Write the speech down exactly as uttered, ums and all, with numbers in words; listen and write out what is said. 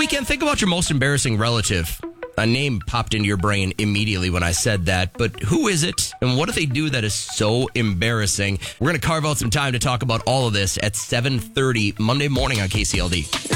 weekend, think about your most embarrassing relative. A name popped into your brain immediately when I said that, but who is it and what do they do that is so embarrassing? We're going to carve out some time to talk about all of this at seven thirty Monday morning on K C L D.